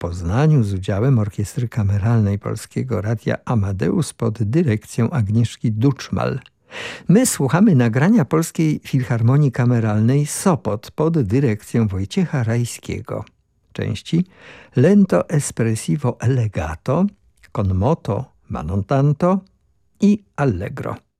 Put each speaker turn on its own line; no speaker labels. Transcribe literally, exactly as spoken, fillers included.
Poznaniu z udziałem Orkiestry Kameralnej Polskiego Radia Amadeus pod dyrekcją Agnieszki Duczmal. My słuchamy nagrania Polskiej Filharmonii Kameralnej Sopot pod dyrekcją Wojciecha Rajskiego. Części Lento espressivo allegato, con moto, manon tanto i allegro.